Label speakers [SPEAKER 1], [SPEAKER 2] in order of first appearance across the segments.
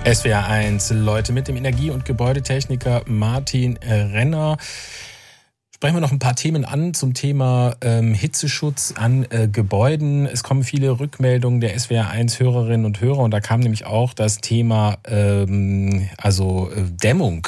[SPEAKER 1] SWR 1, Leute mit dem Energie- und Gebäudetechniker Martin Renner. Sprechen wir noch ein paar Themen an zum Thema Hitzeschutz an Gebäuden. Es kommen viele Rückmeldungen der SWR 1 Hörerinnen und Hörer und da kam nämlich auch das Thema Dämmung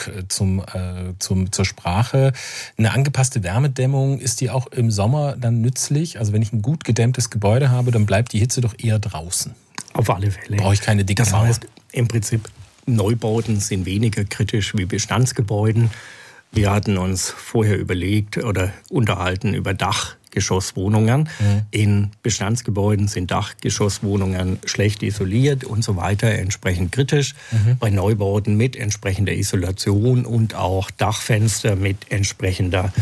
[SPEAKER 1] zur Sprache. Eine angepasste Wärmedämmung, ist die auch im Sommer dann nützlich? Also wenn ich ein gut gedämmtes Gebäude habe, dann bleibt die Hitze doch eher draußen.
[SPEAKER 2] Auf alle Fälle.
[SPEAKER 1] Brauche ich keine dicke
[SPEAKER 2] Das heißt, im Prinzip, Neubauten sind weniger kritisch wie Bestandsgebäuden. Wir hatten uns vorher überlegt oder unterhalten über Dachgeschosswohnungen. In Bestandsgebäuden sind Dachgeschosswohnungen schlecht isoliert und so weiter, entsprechend kritisch. Bei Neubauten mit entsprechender Isolation und auch Dachfenster mit entsprechender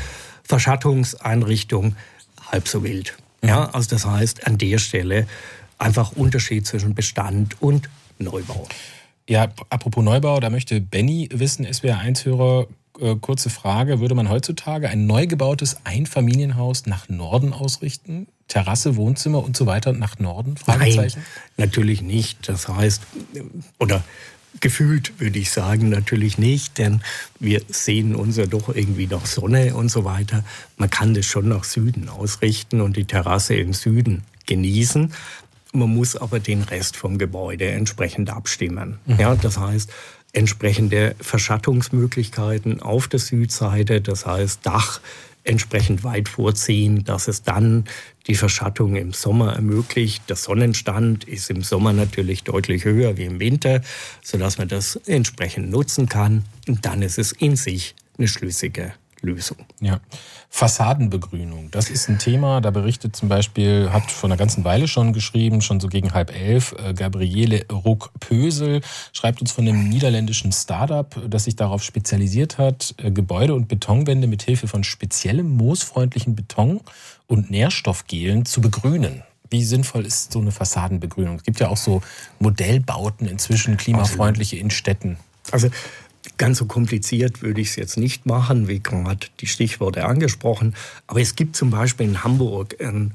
[SPEAKER 2] Verschattungseinrichtung halb so wild. Ja, also das heißt, an der Stelle einfach Unterschied zwischen Bestand und Neubau.
[SPEAKER 1] Ja, apropos Neubau, da möchte Benny wissen, SWR1-Hörer, kurze Frage, würde man heutzutage ein neu gebautes Einfamilienhaus nach Norden ausrichten? Terrasse, Wohnzimmer und so weiter nach Norden?
[SPEAKER 2] Nein, natürlich nicht. Das heißt, oder gefühlt würde ich sagen, natürlich nicht, denn wir sehen uns ja doch irgendwie nach Sonne und so weiter. Man kann das schon nach Süden ausrichten und die Terrasse im Süden genießen. Man muss aber den Rest vom Gebäude entsprechend abstimmen. Ja, das heißt, entsprechende Verschattungsmöglichkeiten auf der Südseite, das heißt Dach entsprechend weit vorziehen, dass es dann die Verschattung im Sommer ermöglicht. Der Sonnenstand ist im Sommer natürlich deutlich höher wie im Winter, sodass man das entsprechend nutzen kann. Und dann ist es in sich eine schlüssige Lösung.
[SPEAKER 1] Ja. Fassadenbegrünung, das ist ein Thema, da berichtet zum Beispiel, hat vor einer ganzen Weile schon geschrieben, schon so gegen 10:30, Gabriele Ruck-Pösel, schreibt uns von einem niederländischen Start-up, das sich darauf spezialisiert hat, Gebäude und Betonwände mit Hilfe von speziellem moosfreundlichen Beton und Nährstoffgelen zu begrünen. Wie sinnvoll ist so eine Fassadenbegrünung? Es gibt ja auch so Modellbauten inzwischen, klimafreundliche in Städten.
[SPEAKER 2] Also ganz so kompliziert würde ich es jetzt nicht machen, wie gerade die Stichworte angesprochen. Aber es gibt zum Beispiel in Hamburg ein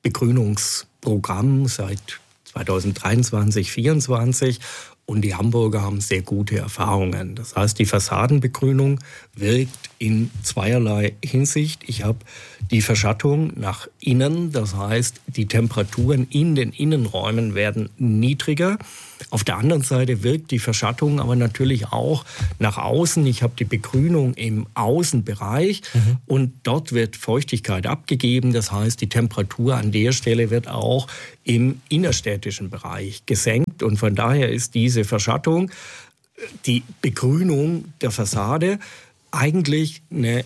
[SPEAKER 2] Begrünungsprogramm seit 2023, 2024. Und die Hamburger haben sehr gute Erfahrungen. Das heißt, die Fassadenbegrünung wirkt in zweierlei Hinsicht. Ich habe die Verschattung nach innen, das heißt, die Temperaturen in den Innenräumen werden niedriger. Auf der anderen Seite wirkt die Verschattung aber natürlich auch nach außen. Ich habe die Begrünung im Außenbereich und dort wird Feuchtigkeit abgegeben. Das heißt, die Temperatur an der Stelle wird auch im innerstädtischen Bereich gesenkt. Und von daher ist diese Verschattung, die Begrünung der Fassade eigentlich eine,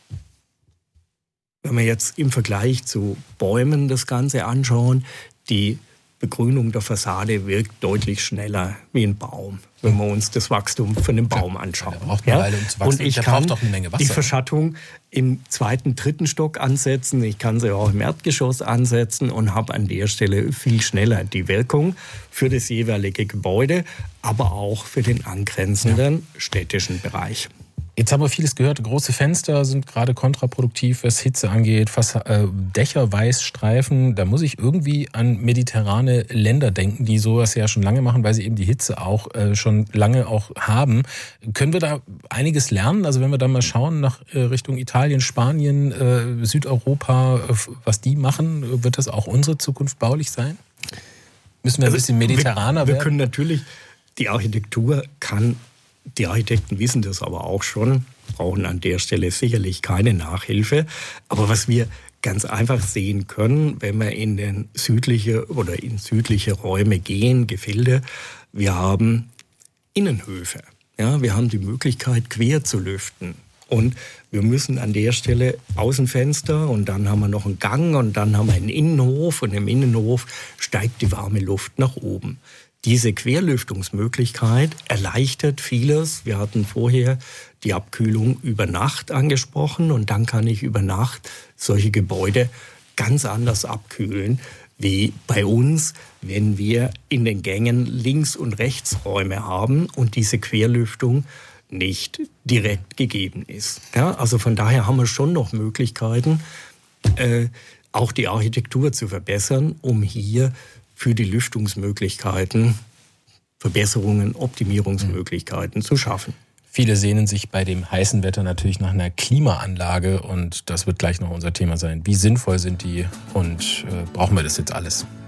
[SPEAKER 2] wenn wir jetzt im Vergleich zu Bäumen das Ganze anschauen, die Begrünung der Fassade wirkt deutlich schneller wie ein Baum, wenn wir uns das Wachstum von einem Baum anschauen.
[SPEAKER 1] Der braucht eine Weile, um zu wachsen.
[SPEAKER 2] Und ich kann die Verschattung im 2., 3. Stock ansetzen, ich kann sie auch im Erdgeschoss ansetzen und habe an der Stelle viel schneller die Wirkung für das jeweilige Gebäude, aber auch für den angrenzenden städtischen Bereich.
[SPEAKER 1] Jetzt haben wir vieles gehört. Große Fenster sind gerade kontraproduktiv, was Hitze angeht. Dächer weiß Streifen. Da muss ich irgendwie an mediterrane Länder denken, die sowas ja schon lange machen, weil sie eben die Hitze auch schon lange auch haben. Können wir da einiges lernen? Also wenn wir da mal schauen nach Richtung Italien, Spanien, Südeuropa, was die machen, wird das auch unsere Zukunft baulich sein? Müssen wir ein bisschen mediterraner werden?
[SPEAKER 2] Wir können natürlich, die Architektur kann. Die Architekten wissen das aber auch schon, brauchen an der Stelle sicherlich keine Nachhilfe. Aber was wir ganz einfach sehen können, wenn wir in südliche Räume gehen, Gefilde, wir haben Innenhöfe. Ja, wir haben die Möglichkeit, quer zu lüften. Und wir müssen an der Stelle Außenfenster und dann haben wir noch einen Gang und dann haben wir einen Innenhof und im Innenhof steigt die warme Luft nach oben. Diese Querlüftungsmöglichkeit erleichtert vieles. Wir hatten vorher die Abkühlung über Nacht angesprochen und dann kann ich über Nacht solche Gebäude ganz anders abkühlen wie bei uns, wenn wir in den Gängen Links- und Rechtsräume haben und diese Querlüftung nicht direkt gegeben ist. Ja, also von daher haben wir schon noch Möglichkeiten, auch die Architektur zu verbessern, um hier für die Lüftungsmöglichkeiten Verbesserungen, Optimierungsmöglichkeiten zu schaffen.
[SPEAKER 1] Viele sehnen sich bei dem heißen Wetter natürlich nach einer Klimaanlage und das wird gleich noch unser Thema sein. Wie sinnvoll sind die und brauchen wir das jetzt alles?